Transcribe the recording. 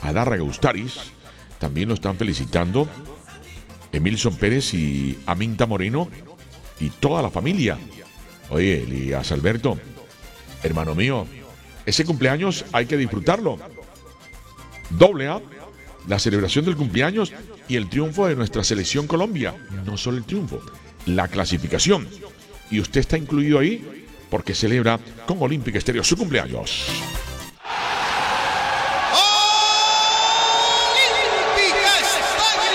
Adárraga Ustaris, también lo están felicitando Emilson Pérez y Aminta Moreno y toda la familia. Oye, Elías Alberto, hermano mío, ese cumpleaños hay que disfrutarlo. Doble A, la celebración del cumpleaños y el triunfo de nuestra selección Colombia. No solo el triunfo, la clasificación. Y usted está incluido ahí porque celebra con Olímpica Estéreo su cumpleaños.